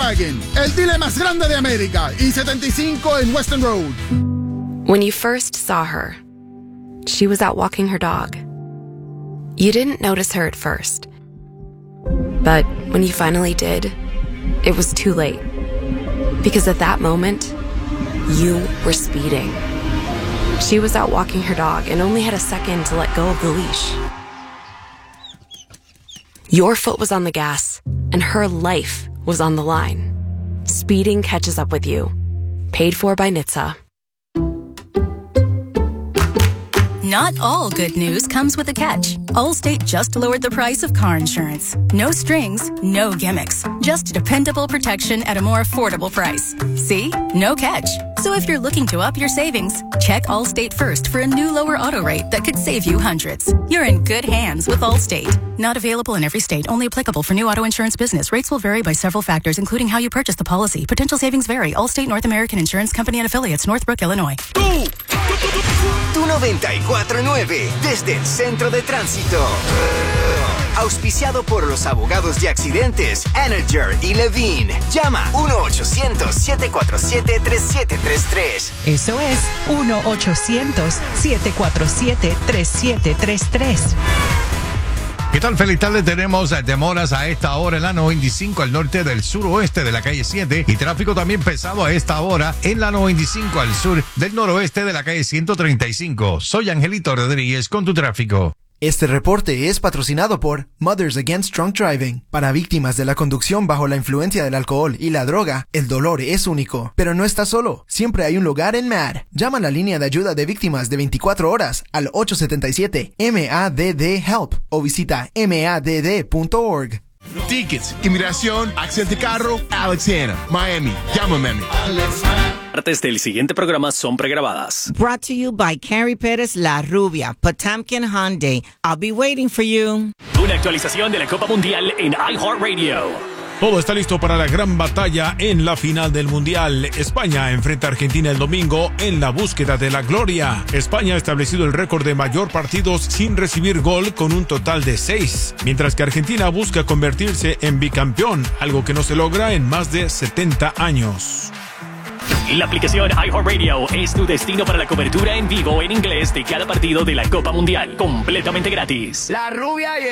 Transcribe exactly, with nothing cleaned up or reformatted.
Volkswagen, el dealer más grande de América, y setenta y cinco en Western Road. When you first saw her, she was out walking her dog. You didn't notice her at first. But when you finally did, it was too late. Because at that moment, you were speeding. She was out walking her dog and only had a second to let go of the leash. Your foot was on the gas, and her life was on the line. Speeding catches up with you. Paid for by N H T S A. Not all good news comes with a catch. Allstate just lowered the price of car insurance. No strings, no gimmicks. Just dependable protection at a more affordable price. See? No catch. So if you're looking to up your savings, check Allstate first for a new lower auto rate that could save you hundreds. You're in good hands with Allstate. Not available in every state. Only applicable for new auto insurance business. Rates will vary by several factors, including how you purchase the policy. Potential savings vary. Allstate North American Insurance Company and Affiliates, Northbrook, Illinois. ¡Tú! Tu noventa y cuatro nueve desde el Centro de Tránsito. Auspiciado por los abogados de accidentes Anager y Levine. Llama uno ochocientos, siete cuatro siete, tres siete tres tres. Eso es uno ochocientos, siete cuatro siete, tres siete tres tres. ¿Qué tal? Feliz tarde. Tenemos demoras a esta hora en la noventa y cinco al norte del suroeste de la calle siete y tráfico también pesado a esta hora en la noventa y cinco al sur del noroeste de la calle ciento treinta y cinco. Soy Angelito Rodríguez con tu tráfico. Este reporte es patrocinado por Mothers Against Drunk Driving. Para víctimas de la conducción bajo la influencia del alcohol y la droga, el dolor es único. Pero no estás solo. Siempre hay un lugar en M A D. Llama a la línea de ayuda de víctimas de veinticuatro horas al ocho siete siete M A D D HELP o visita M A D D punto org. Tickets, inmigración, accidente de carro, Alex Hanna, Miami. Llámame. Partes del siguiente programa son pregrabadas. Brought to you by Carrie Pérez La Rubia, Potamkin Hyundai. I'll be waiting for you. Una actualización de la Copa Mundial en iHeartRadio. Todo está listo para la gran batalla en la final del Mundial. España enfrenta a Argentina el domingo en la búsqueda de la gloria. España ha establecido el récord de mayor partidos sin recibir gol con un total de seis, mientras que Argentina busca convertirse en bicampeón, algo que no se logra en más de setenta años. La aplicación iHeartRadio es tu destino para la cobertura en vivo en inglés de cada partido de la Copa Mundial, completamente gratis. La rubia y